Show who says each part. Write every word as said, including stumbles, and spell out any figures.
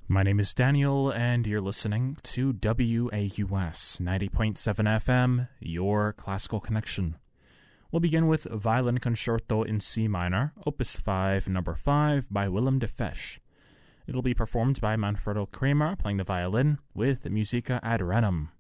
Speaker 1: My name is Daniel, and you're listening to W A U S ninety point seven F M, your classical connection. We'll begin with Violin Concerto in C minor, Opus five, number five, by Willem de Fesch. It'll be performed by Manfredo Kramer, playing the violin, with Musica ad Renum.